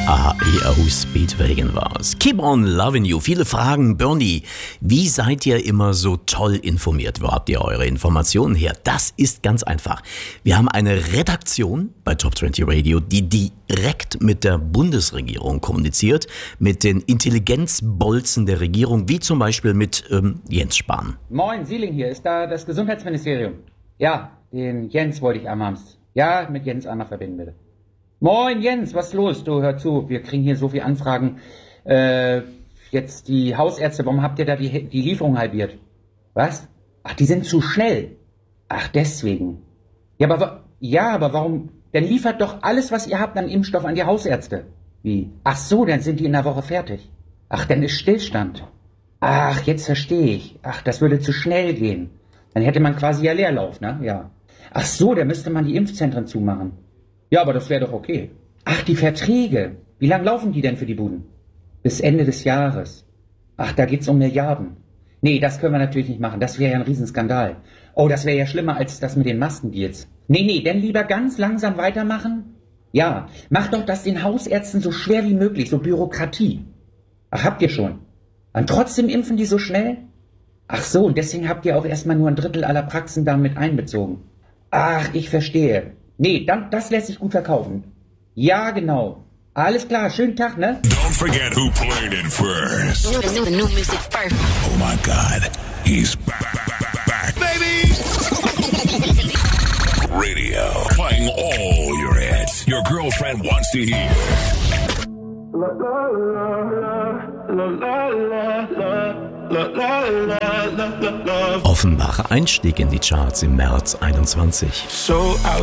AEO Speedwagon war's. Keep on loving you. Viele Fragen. Bernie, wie seid ihr immer so toll informiert? Wo habt ihr eure Informationen her? Das ist ganz einfach. Wir haben eine Redaktion bei Top 20 Radio, die direkt mit der Bundesregierung kommuniziert, mit den Intelligenzbolzen der Regierung, wie zum Beispiel mit Jens Spahn. Moin, Sieling hier. Ist da das Gesundheitsministerium? Ja, den Jens wollte ich einmal. Ja, mit Jens einmal verbinden, bitte. Moin Jens, was ist los? Du, hör zu, wir kriegen hier so viele Anfragen. Jetzt die Hausärzte, warum habt ihr da die Lieferung halbiert? Was? Ach, die sind zu schnell. Ach, deswegen. Ja, aber warum? Dann liefert doch alles, was ihr habt an Impfstoff an die Hausärzte. Wie? Ach so, dann sind die in einer Woche fertig. Ach, dann ist Stillstand. Ach, jetzt verstehe ich. Ach, das würde zu schnell gehen. Dann hätte man quasi ja Leerlauf, ne? Ja. Ach so, dann müsste man die Impfzentren zumachen. Ja, aber das wäre doch okay. Ach, die Verträge. Wie lang laufen die denn für die Buden? Bis Ende des Jahres. Ach, da geht's um Milliarden. Nee, das können wir natürlich nicht machen. Das wäre ja ein Riesenskandal. Oh, das wäre ja schlimmer als das mit den Maskendeals. Nee, denn lieber ganz langsam weitermachen. Ja, macht doch das den Hausärzten so schwer wie möglich, so Bürokratie. Ach, habt ihr schon? Und trotzdem impfen die so schnell? Ach so, und deswegen habt ihr auch erstmal nur 1/3 aller Praxen damit einbezogen. Ach, ich verstehe. Nee, das lässt sich gut verkaufen. Ja, genau. Alles klar, schönen Tag, ne? Don't forget who played it first. New music first. Oh my God, he's back, baby! Radio, playing all your hits. Your girlfriend wants to hear. Offenbarer Einstieg in die Charts im März 21.